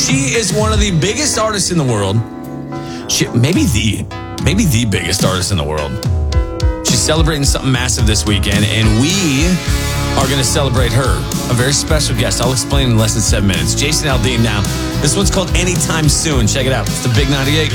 She is one of the biggest artists in the world. Maybe the biggest artist in the world. She's celebrating something massive this weekend, and we are going to celebrate her. A very special guest. I'll explain in less than 7 minutes. Jason Aldean now. This one's called Anytime Soon. Check it out. It's the Big 98.